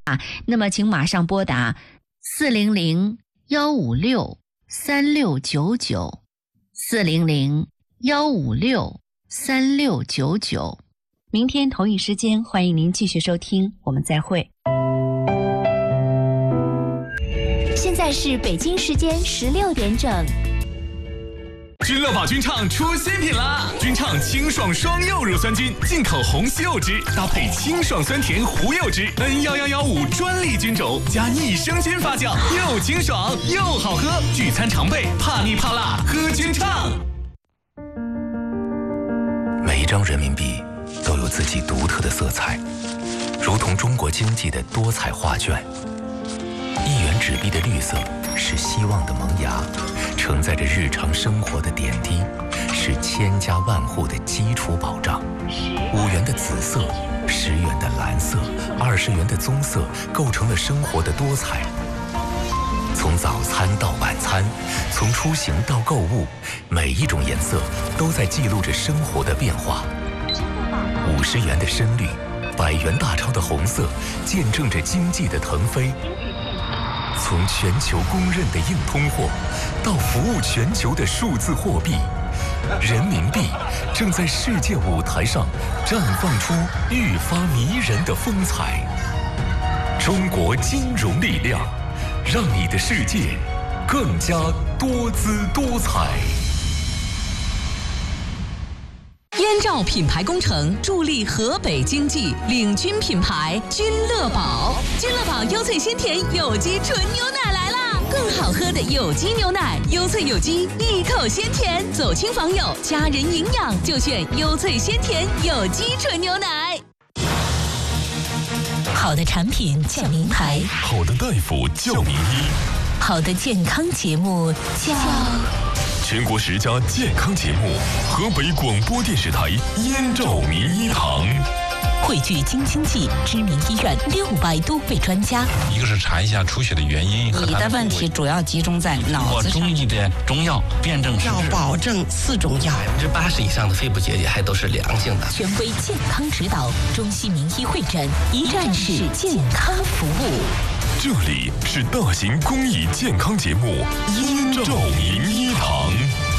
那么请马上拨打400-156-3699，400-156-3699。明天同一时间，欢迎您继续收听，我们再会。 现在是北京时间16点整。 君乐宝君畅出新品啦！君畅清爽双柚乳酸菌，进口红西柚汁，搭配清爽酸甜胡柚汁 ，N1115专利菌种，加益生菌发酵，又清爽又好喝。聚餐常备，怕腻怕辣，喝君畅。 每一张人民币都有自己独特的色彩，如同中国经济的多彩画卷。1元纸币的绿色是希望的萌芽，承载着日常生活的点滴，是千家万户的基础保障。5元的紫色，10元的蓝色，20元的棕色，构成了生活的多彩。从早餐到晚餐，从出行到购物，每一种颜色都在记录着生活的变化。50元的深绿，100元大钞的红色，见证着经济的腾飞。从全球公认的硬通货，到服务全球的数字货币，人民币正在世界舞台上绽放出愈发迷人的风采。中国金融力量，让你的世界更加多姿多彩。 燕赵品牌工程助力河北经济，领军品牌君乐宝。君乐宝优萃鲜甜有机纯牛奶来啦！更好喝的有机牛奶，优萃有机，一口鲜甜，走亲访友，家人营养就选优萃鲜甜有机纯牛奶。好的产品叫名牌， 好的大夫叫名医， 好的健康节目叫全国10家健康节目，河北广播电视台燕赵名医堂， 汇聚京津冀知名医院600多位专家。 一个是查一下出血的原因， 你的问题主要集中在脑子上。 中医的中药辨证施治， 要保证4种药 ，80%以上的肺部结节还都是良性的。 权威健康指导，中西名医会诊，一站式健康服务。 这里是大型公益健康节目燕赵名医堂。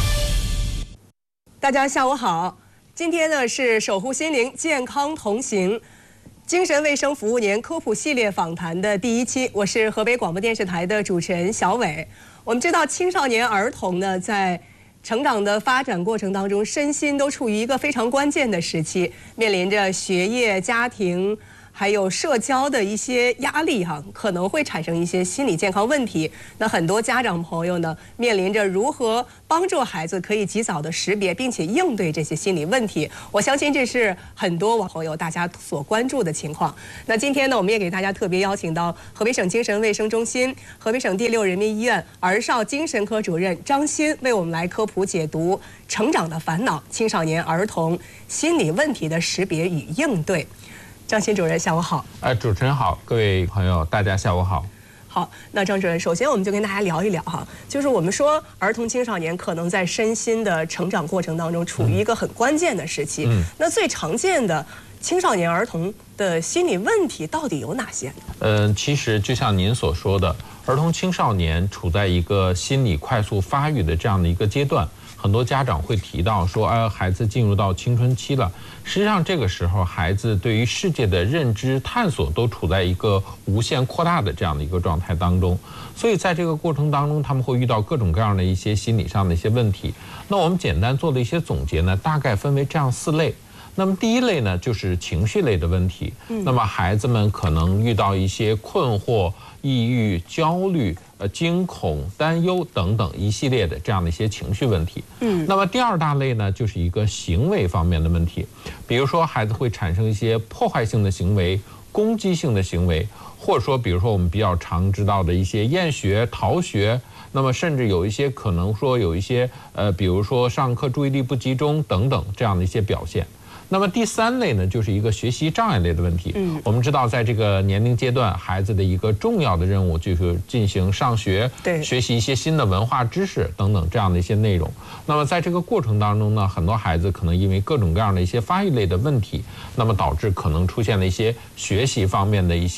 大家下午好，今天呢是守护心灵健康同行精神卫生服务年科普系列访谈的第1期，我是河北广播电视台的主持人小伟。我们知道青少年儿童呢在成长的发展过程当中，身心都处于一个非常关键的时期，面临着学业、家庭还有社交的一些压力可能会产生一些心理健康问题。那很多家长朋友呢，面临着如何帮助孩子可以及早的识别并且应对这些心理问题。我相信这是很多网友大家所关注的情况。那今天呢，我们也给大家特别邀请到河北省精神卫生中心、河北省第6人民医院儿少精神科主任张鑫，为我们来科普解读成长的烦恼、青少年儿童心理问题的识别与应对。张鑫主任，下午好。 主持人好，各位朋友，大家下午好。 好，那张主任，首先我们就跟大家聊一聊就是我们说儿童青少年可能在身心的成长过程当中处于一个很关键的时期。那最常见的青少年儿童的心理问题到底有哪些呢？ 其实就像您所说的，儿童青少年处在一个心理快速发育的这样的一个阶段。很多家长会提到说，孩子进入到青春期了。实际上，这个时候孩子对于世界的认知探索都处在一个无限扩大的这样的一个状态当中。所以在这个过程当中，他们会遇到各种各样的一些心理上的一些问题。那我们简单做了一些总结呢，大概分为这样4类。那么第一类呢，就是情绪类的问题。那么孩子们可能遇到一些困惑、抑郁、焦虑、惊恐、担忧等等一系列的这样的一些情绪问题。那么第2大类呢，就是一个行为方面的问题，比如说孩子会产生一些破坏性的行为、攻击性的行为，或者说比如说我们比较常知道的一些厌学、逃学，那么甚至有一些可能说有一些比如说上课注意力不集中等等这样的一些表现。那么第3类呢，就是一个学习障碍类的问题。我们知道在这个年龄阶段，孩子的一个重要的任务就是进行上学，学习一些新的文化知识等等这样的一些内容。那么在这个过程当中呢，很多孩子可能因为各种各样的一些发育类的问题，那么导致可能出现了一些学习方面的一些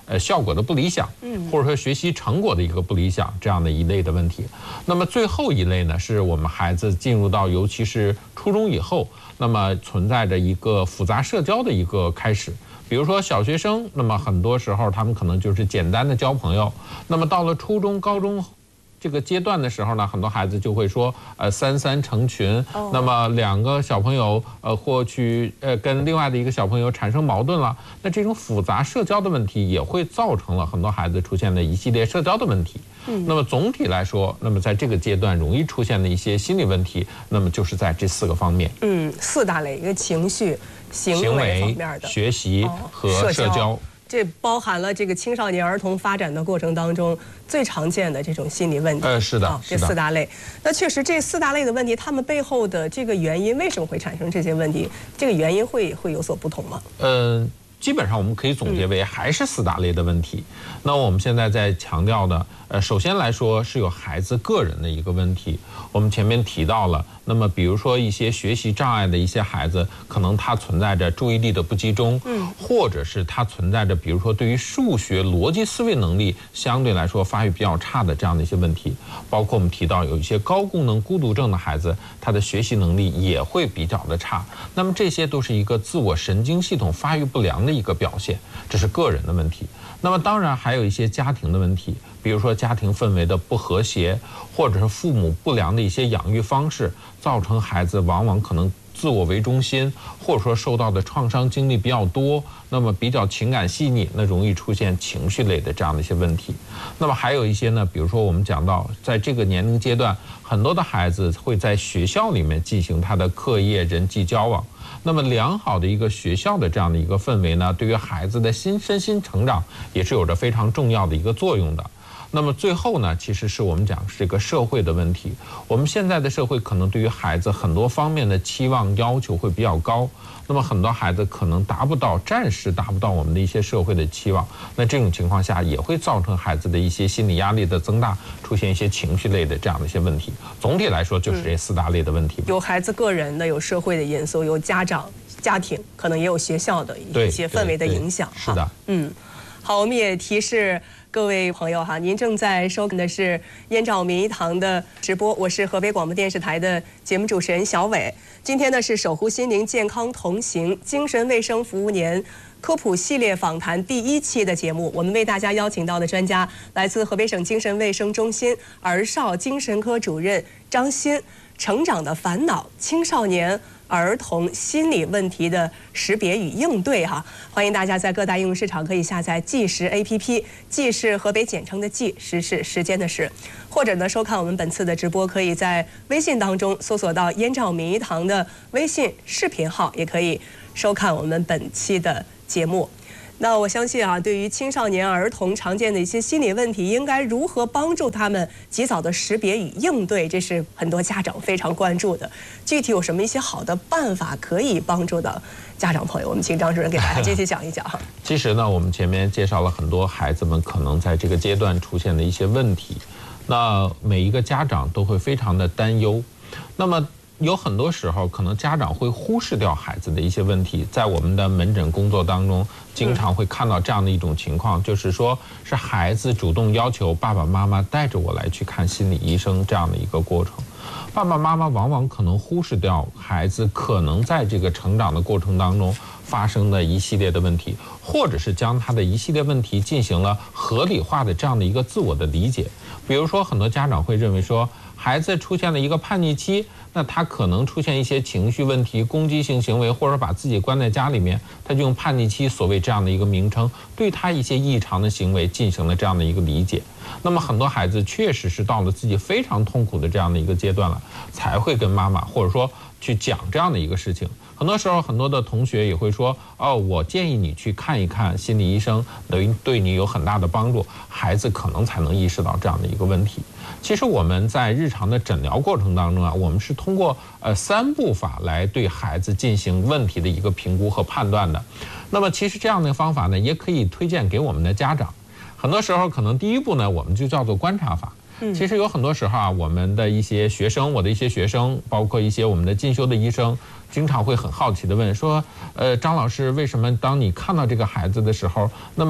效果的不理想，或者说学习成果的一个不理想这样的一类的问题。那么最后一类呢，是我们孩子进入到尤其是初中以后，那么存在着一个复杂社交的一个开始。比如说小学生，那么很多时候他们可能就是简单的交朋友，那么到了初中、高中这个阶段的时候呢，很多孩子就会说，三三成群，那么两个小朋友或去跟另外的一个小朋友产生矛盾了，那这种复杂社交的问题也会造成了很多孩子出现的一系列社交的问题。那么总体来说，那么在这个阶段容易出现的一些心理问题，那么就是在这4个方面。 4大类，一个情绪、行为方面的、 学习和社交。 这包含了这个青少年儿童发展的过程当中最常见的这种心理问题。 是的， 这4大类。那确实，这4大类的问题，他们背后的这个原因为什么会产生这些问题？这个原因会有所不同吗？ 基本上我们可以总结为还是4大类的问题。那我们现在在强调的，首先来说是有孩子个人的一个问题。我们前面提到了，那么比如说一些学习障碍的一些孩子，可能他存在着注意力的不集中，或者是他存在着比如说对于数学逻辑思维能力相对来说发育比较差的这样的一些问题。包括我们提到有一些高功能孤独症的孩子，他的学习能力也会比较的差。那么这些都是一个自我神经系统发育不良的一个表现，这是个人的问题。那么当然还有一些家庭的问题，比如说家庭氛围的不和谐，或者是父母不良的一些养育方式，造成孩子往往可能自我为中心，或者说受到的创伤经历比较多，那么比较情感细腻，那容易出现情绪类的这样的一些问题。那么还有一些呢，比如说我们讲到在这个年龄阶段，很多的孩子会在学校里面进行他的课业人际交往。那么良好的一个学校的这样的一个氛围呢，对于孩子的身心成长也是有着非常重要的一个作用的。那么最后呢，其实是我们讲这个社会的问题。我们现在的社会可能对于孩子很多方面的期望要求会比较高，那么很多孩子可能暂时达不到我们的一些社会的期望。那这种情况下也会造成孩子的一些心理压力的增大，出现一些情绪类的这样的一些问题。总体来说就是这4大类的问题。 有孩子个人的，有社会的因素，有家庭，可能也有学校的一些氛围的影响。 是的。 好，我们也提示各位朋友哈，您正在收看的是燕赵民一堂的直播，我是河北广播电视台的节目主持人小伟。今天呢是守护心灵健康同行精神卫生服务年科普系列访谈第1期的节目，我们为大家邀请到的专家来自河北省精神卫生中心儿少精神科主任张欣，成长的烦恼，青少年儿童心理问题的识别与应对哈，欢迎大家在各大应用市场可以下载计时 APP， 计是河北简称的计，时是时间的时，或者呢收看我们本次的直播，可以在微信当中搜索到燕赵民一堂的微信视频号，也可以收看我们本期的节目。那我相信啊，对于青少年儿童常见的一些心理问题，应该如何帮助他们及早的识别与应对，这是很多家长非常关注的。具体有什么一些好的办法可以帮助到家长朋友？我们请张主任给大家具体讲一讲哈。 其实呢，我们前面介绍了很多孩子们可能在这个阶段出现的一些问题，那每一个家长都会非常的担忧。那么有很多时候，可能家长会忽视掉孩子的一些问题。在我们的门诊工作当中，经常会看到这样的一种情况，就是说是孩子主动要求爸爸妈妈带着我来去看心理医生这样的一个过程。爸爸妈妈往往可能忽视掉孩子可能在这个成长的过程当中发生的一系列的问题，或者是将他的一系列问题进行了合理化的这样的一个自我的理解。比如说，很多家长会认为说，孩子出现了一个叛逆期，那他可能出现一些情绪问题、攻击性行为，或者把自己关在家里面，他就用叛逆期所谓这样的一个名称，对他一些异常的行为进行了这样的一个理解。那么很多孩子确实是到了自己非常痛苦的这样的一个阶段了，才会跟妈妈或者说去讲这样的一个事情。很多时候，很多的同学也会说，哦，我建议你去看一看心理医生，对你有很大的帮助，孩子可能才能意识到这样的一个问题。其实我们在日常的诊疗过程当中啊，我们是通过3步法来对孩子进行问题的一个评估和判断的。那么其实这样的方法呢，也可以推荐给我们的家长。很多时候可能第一步呢，我们就叫做观察法。其实有很多时候啊，我们的一些学生，我的一些学生，包括一些我们的进修的医生，经常会很好奇的问说，张老师，为什么当你看到这个孩子的时候，那么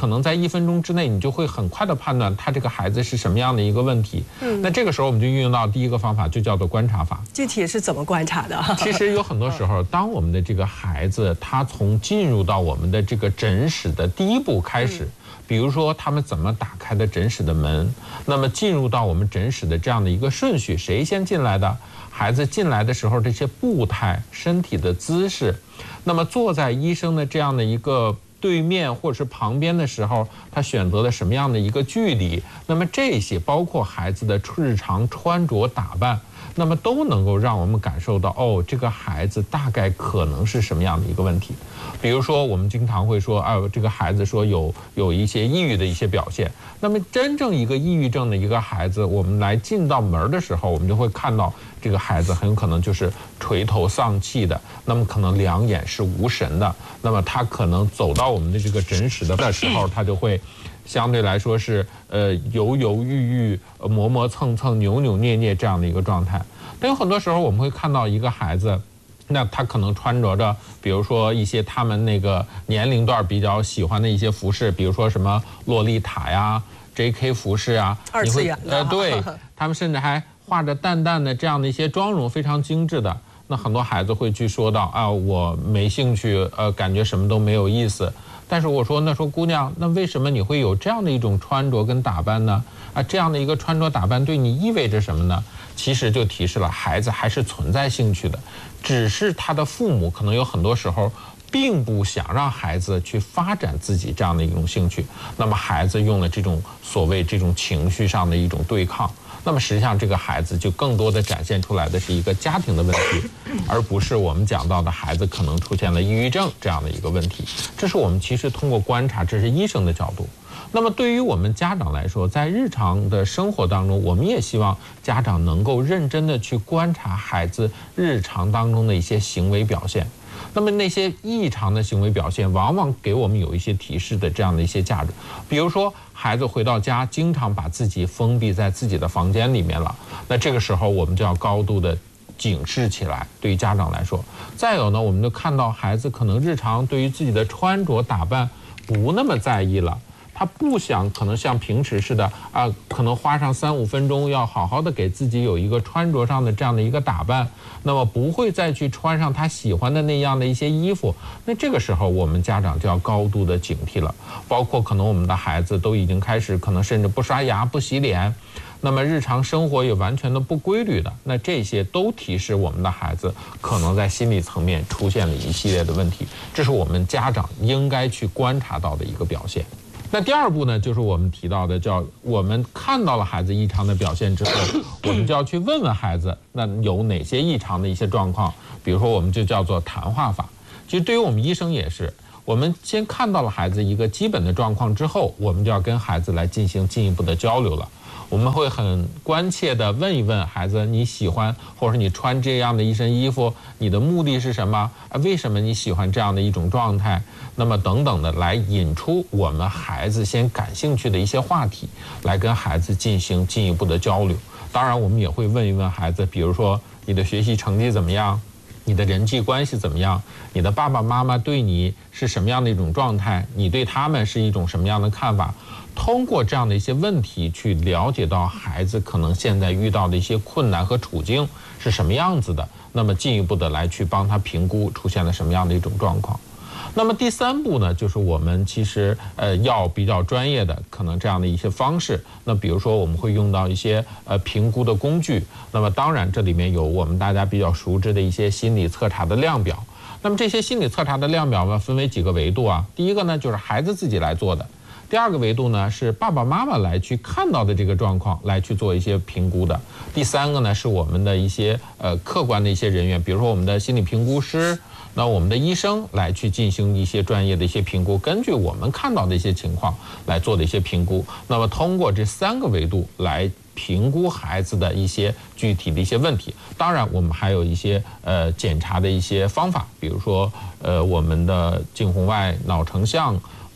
可能在1分钟之内，你就会很快的判断他这个孩子是什么样的一个问题。那这个时候我们就运用到第一个方法，就叫做观察法。 具体是怎么观察的？ 其实有很多时候，当我们的这个孩子他从进入到我们的这个诊室的第一步开始，比如说他们怎么打开的诊室的门，那么进入到我们诊室的这样的一个顺序，谁先进来的？孩子进来的时候这些步态、身体的姿势，那么坐在医生的这样的一个对面或者是旁边的时候，他选择了什么样的一个距离，那么这些包括孩子的日常穿着打扮，那么都能够让我们感受到，哦，这个孩子大概可能是什么样的一个问题。比如说我们经常会说，这个孩子说有一些抑郁的一些表现，那么真正一个抑郁症的一个孩子，我们来进到门的时候，我们就会看到这个孩子很有可能就是垂头丧气的，那么可能两眼是无神的，那么他可能走到我们的这个诊室的时候，他就会相对来说是犹犹豫豫、磨磨蹭蹭、扭扭捏捏这样的一个状态。但有很多时候我们会看到一个孩子，那他可能穿着着，比如说一些他们那个年龄段比较喜欢的一些服饰，比如说什么洛丽塔呀、JK 服饰啊， 二次元的， 对，他们甚至还画着淡淡的这样的一些妆容，非常精致的。那很多孩子会去说到我没兴趣，感觉什么都没有意思。但是我说，那说姑娘，那为什么你会有这样的一种穿着跟打扮呢？这样的一个穿着打扮对你意味着什么呢？其实就提示了孩子还是存在兴趣的，只是他的父母可能有很多时候并不想让孩子去发展自己这样的一种兴趣，那么孩子用了这种所谓这种情绪上的一种对抗，那么实际上这个孩子就更多的展现出来的是一个家庭的问题，而不是我们讲到的孩子可能出现了抑郁症这样的一个问题。这是我们其实通过观察，这是医生的角度。那么对于我们家长来说，在日常的生活当中，我们也希望家长能够认真的去观察孩子日常当中的一些行为表现。那么那些异常的行为表现往往给我们有一些提示的这样的一些价值。比如说孩子回到家经常把自己封闭在自己的房间里面了，那这个时候我们就要高度的警示起来，对于家长来说。再有呢，我们就看到孩子可能日常对于自己的穿着打扮不那么在意了，他不想可能像平时似的可能花上3-5分钟要好好的给自己有一个穿着上的这样的一个打扮，那么不会再去穿上他喜欢的那样的一些衣服。那这个时候我们家长就要高度的警惕了，包括可能我们的孩子都已经开始可能甚至不刷牙不洗脸，那么日常生活也完全的不规律的，那这些都提示我们的孩子可能在心理层面出现了一系列的问题，这是我们家长应该去观察到的一个表现。那第二步呢，就是我们提到的叫我们看到了孩子异常的表现之后，我们就要去问问孩子，那有哪些异常的一些状况，比如说我们就叫做谈话法。其实对于我们医生也是，我们先看到了孩子一个基本的状况之后，我们就要跟孩子来进行进一步的交流了。我们会很关切地问一问孩子，你喜欢或者你穿这样的一身衣服，你的目的是什么？为什么你喜欢这样的一种状态？那么等等的来引出我们孩子先感兴趣的一些话题，来跟孩子进行进一步的交流。当然我们也会问一问孩子，比如说你的学习成绩怎么样，你的人际关系怎么样，你的爸爸妈妈对你是什么样的一种状态，你对他们是一种什么样的看法。通过这样的一些问题去了解到孩子可能现在遇到的一些困难和处境是什么样子的，那么进一步的来去帮他评估出现了什么样的一种状况。那么第3步呢，就是我们其实要比较专业的可能这样的一些方式。那比如说我们会用到一些评估的工具，那么当然这里面有我们大家比较熟知的一些心理测查的量表。那么这些心理测查的量表呢，分为几个维度啊。第一个呢就是孩子自己来做的，第2个维度呢是爸爸妈妈来去看到的这个状况来去做一些评估的，第3个呢是我们的一些客观的一些人员，比如说我们的心理评估师，那我们的医生来去进行一些专业的一些评估，根据我们看到的一些情况来做的一些评估。那么通过这3个维度来评估孩子的一些具体的一些问题。当然我们还有一些检查的一些方法，比如说我们的颈红外脑成像，比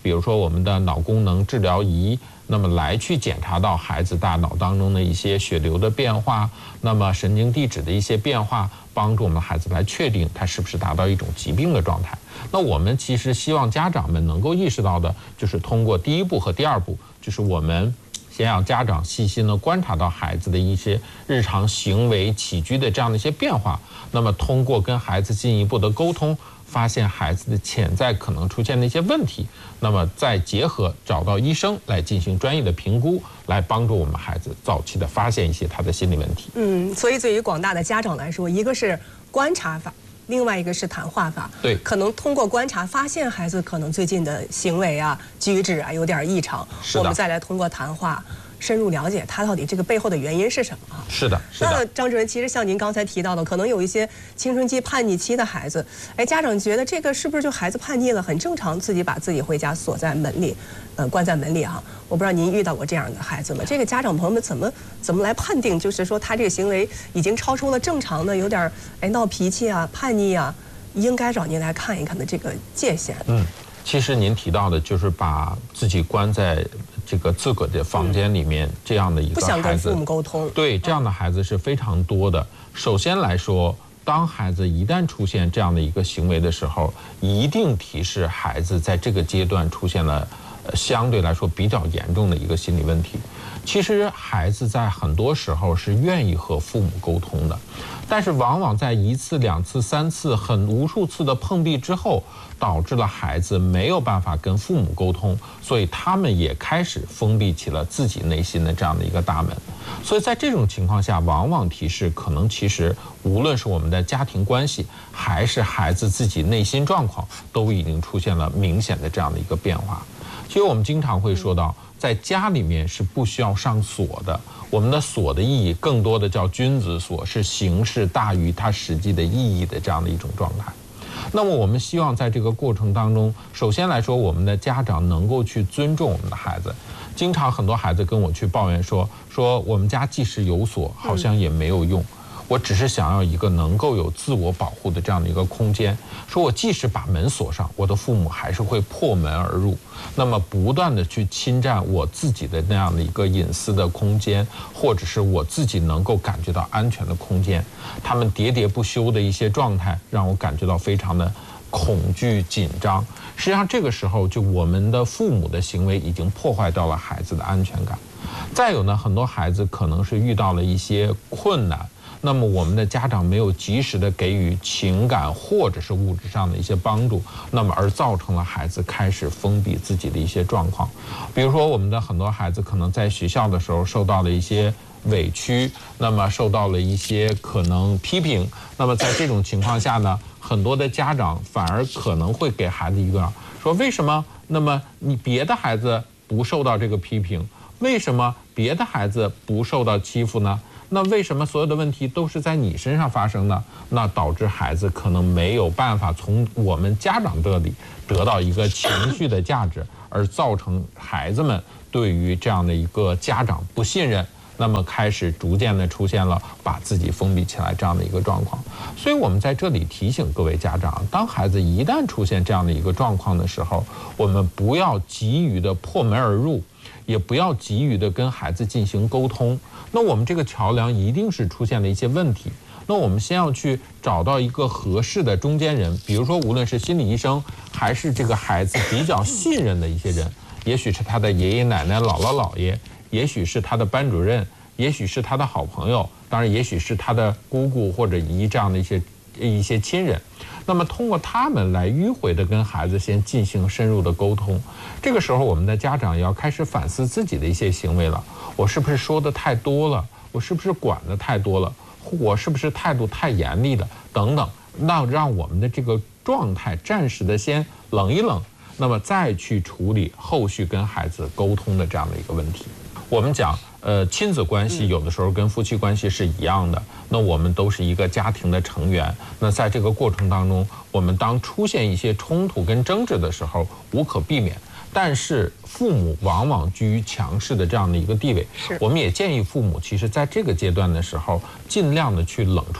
比如说我们的脑功能治疗仪，那么来去检查到孩子大脑当中的一些血流的变化，那么神经递质的一些变化，帮助我们孩子来确定他是不是达到一种疾病的状态。那我们其实希望家长们能够意识到的，就是通过第一步和第二步，就是我们先让家长细心地观察到孩子的一些日常行为起居的这样的一些变化，那么通过跟孩子进一步的沟通，发现孩子的潜在可能出现的一些问题，那么再结合找到医生来进行专业的评估，来帮助我们孩子早期的发现一些他的心理问题。 所以对于广大的家长来说，一个是观察法，另外一个是谈话法。 对， 可能通过观察发现孩子可能最近的行为啊、举止啊有点异常，我们再来通过谈话深入了解他到底这个背后的原因是什么啊？ 是的，是的。 那张主任，其实像您刚才提到的，可能有一些青春期叛逆期的孩子，家长觉得这个是不是就孩子叛逆了，很正常，自己把自己回家锁在门里，关在门里哈。我不知道您遇到过这样的孩子吗？这个家长朋友们怎么来判定，就是说他这个行为已经超出了正常的，有点闹脾气啊、叛逆啊，应该找您来看一看的这个界限。 其实您提到的就是把自己关在这个自个的房间里面，这样的一个孩子， 不想跟父母沟通。 对，这样的孩子是非常多的。首先来说，当孩子一旦出现这样的一个行为的时候，一定提示孩子在这个阶段出现了相对来说比较严重的一个心理问题。其实孩子在很多时候是愿意和父母沟通的，但是往往在1次、2次、3次、无数次的碰壁之后，导致了孩子没有办法跟父母沟通，所以他们也开始封闭起了自己内心的这样的一个大门。所以在这种情况下，往往提示可能其实无论是我们的家庭关系，还是孩子自己内心状况，都已经出现了明显的这样的一个变化。其实我们经常会说到，在家里面是不需要上锁的，我们的锁的意义更多的叫君子锁，是形式大于它实际的意义的这样的一种状态。那么我们希望在这个过程当中，首先来说，我们的家长能够去尊重我们的孩子。经常很多孩子跟我去抱怨说我们家即使有锁，好像也没有用。我只是想要一个能够有自我保护的这样的一个空间，说我即使把门锁上，我的父母还是会破门而入，那么不断的去侵占我自己的那样的一个隐私的空间，或者是我自己能够感觉到安全的空间。他们喋喋不休的一些状态，让我感觉到非常的恐惧紧张。实际上这个时候，就我们的父母的行为已经破坏到了孩子的安全感。再有呢，很多孩子可能是遇到了一些困难，那么我们的家长没有及时的给予情感或者是物质上的一些帮助，那么而造成了孩子开始封闭自己的一些状况。比如说我们的很多孩子可能在学校的时候受到了一些委屈，那么受到了一些可能批评，那么在这种情况下呢，很多的家长反而可能会给孩子一个说，为什么那么你别的孩子不受到这个批评，为什么别的孩子不受到欺负呢？那为什么所有的问题都是在你身上发生呢？那导致孩子可能没有办法从我们家长这里得到一个情绪的价值，而造成孩子们对于这样的一个家长不信任，那么开始逐渐的出现了把自己封闭起来这样的一个状况。所以我们在这里提醒各位家长，当孩子一旦出现这样的一个状况的时候，我们不要急于的破门而入，也不要急于的跟孩子进行沟通。那我们这个桥梁一定是出现了一些问题，那我们先要去找到一个合适的中间人，比如说无论是心理医生，还是这个孩子比较信任的一些人，也许是他的爷爷奶奶、姥姥姥爷，也许是他的班主任，也许是他的好朋友，当然也许是他的姑姑或者姨这样的一些亲人。那么通过他们来迂回的跟孩子先进行深入的沟通。这个时候我们的家长也要开始反思自己的一些行为了，我是不是说的太多了，我是不是管的太多了，我是不是态度太严厉了等等，那让我们的这个状态暂时的先冷一冷，那么再去处理后续跟孩子沟通的这样的一个问题。我们讲亲子关系有的时候跟夫妻关系是一样的，那我们都是一个家庭的成员，那在这个过程当中，我们当出现一些冲突跟争执的时候无可避免，但是父母往往居于强势的这样的一个地位，我们也建议父母其实在这个阶段的时候尽量的去冷处理，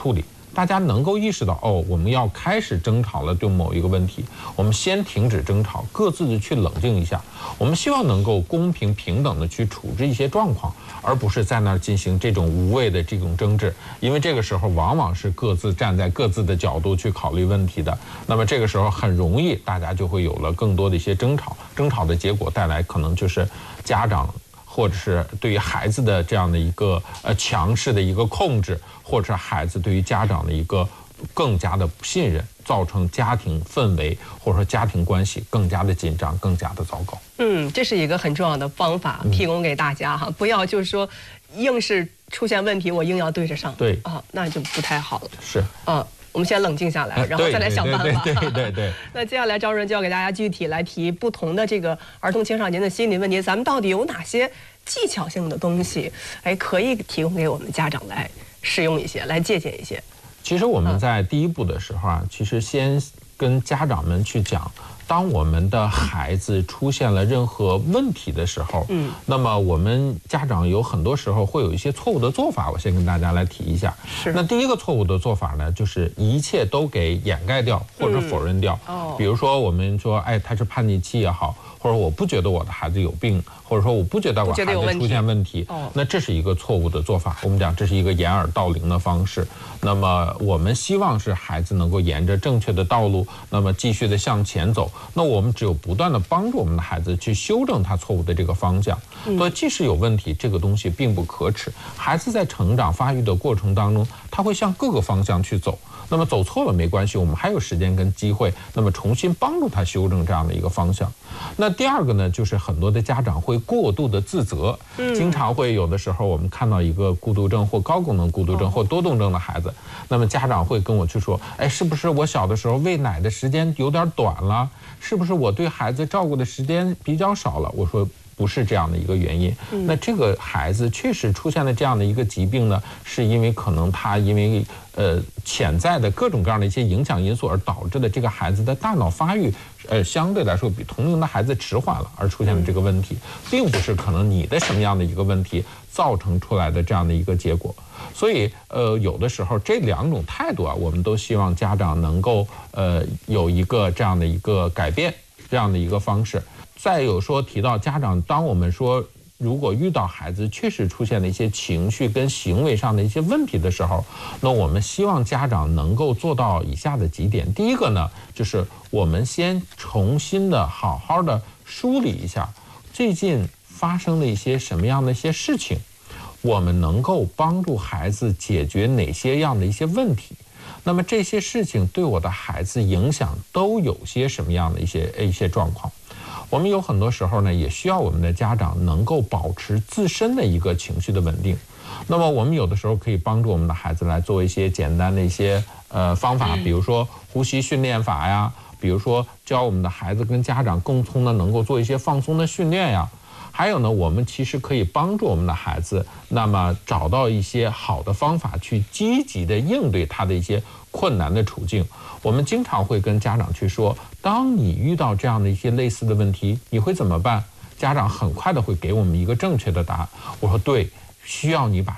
大家能够意识到我们要开始争吵了，对某一个问题，我们先停止争吵，各自的去冷静一下。我们希望能够公平平等的去处置一些状况，而不是在那儿进行这种无谓的这种争执，因为这个时候往往是各自站在各自的角度去考虑问题的。那么这个时候很容易大家就会有了更多的一些争吵，争吵的结果带来可能就是家长或者是对于孩子的这样的一个强势的一个控制，或者是孩子对于家长的一个更加的不信任，造成家庭氛围或者说家庭关系更加的紧张，更加的糟糕。 这是一个很重要的方法，提供给大家哈，不要就是说硬是出现问题我硬要对着上， 对那就不太好了。 是我们先冷静下来，然后再来想办法。 对。 那接下来赵主任就要给大家具体来提不同的这个儿童青少年的心理问题，咱们到底有哪些技巧性的东西，可以提供给我们家长来使用一些，来借鉴一些。 其实我们在第一步的时候其实先跟家长们去讲，当我们的孩子出现了任何问题的时候，那么我们家长有很多时候会有一些错误的做法，我先跟大家来提一下。那第一个错误的做法呢，就是一切都给掩盖掉或者否认掉。比如说我们说，他是叛逆期也好，或者我不觉得我的孩子有病，或者说我不觉得我孩子出现问题，那这是一个错误的做法。我们讲这是一个掩耳盗铃的方式。那么我们希望是孩子能够沿着正确的道路，那么继续的向前走。那我们只有不断的帮助我们的孩子去修正他错误的这个方向。所以即使有问题，这个东西并不可耻。孩子在成长发育的过程当中，他会向各个方向去走。那么走错了没关系，我们还有时间跟机会，那么重新帮助他修正这样的一个方向。那第二个呢，就是很多的家长会过度的自责，经常会有的时候我们看到一个孤独症或高功能孤独症或多动症的孩子，那么家长会跟我去说，是不是我小的时候喂奶的时间有点短了？是不是我对孩子照顾的时间比较少了？我说不是这样的一个原因。那这个孩子确实出现了这样的一个疾病呢，是因为可能他因为潜在的各种各样的一些影响因素而导致的这个孩子的大脑发育相对来说比同龄的孩子迟缓了，而出现了这个问题，并不是可能你的什么样的一个问题造成出来的这样的一个结果。所以有的时候这两种态度我们都希望家长能够有一个这样的一个改变，这样的一个方式。再有说提到家长，当我们说如果遇到孩子确实出现了一些情绪跟行为上的一些问题的时候，那我们希望家长能够做到以下的几点。第一个呢，就是我们先重新的好好的梳理一下最近发生了一些什么样的一些事情，我们能够帮助孩子解决哪些样的一些问题。那么这些事情对我的孩子影响都有些什么样的一些状况。我们有很多时候呢，也需要我们的家长能够保持自身的一个情绪的稳定。那么我们有的时候可以帮助我们的孩子来做一些简单的一些方法，比如说呼吸训练法呀，比如说教我们的孩子跟家长共同的能够做一些放松的训练呀。还有呢，我们其实可以帮助我们的孩子，那么找到一些好的方法去积极的应对他的一些困难的处境。我们经常会跟家长去说，当你遇到这样的一些类似的问题，你会怎么办？家长很快的会给我们一个正确的答案。我说对，需要你把